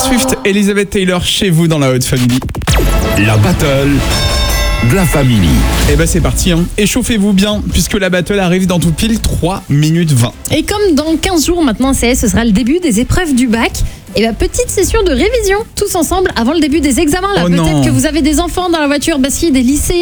Swift, Elizabeth Taylor chez vous dans la Haute Family. La battle de la famille. Et c'est parti, échauffez-vous bien puisque la battle arrive dans tout pile 3 minutes 20. Et comme dans 15 jours maintenant, ce sera le début des épreuves du bac. Et petite session de révision tous ensemble avant le début des examens. Là, Oh peut-être non. que vous avez des enfants dans la voiture, si des lycées.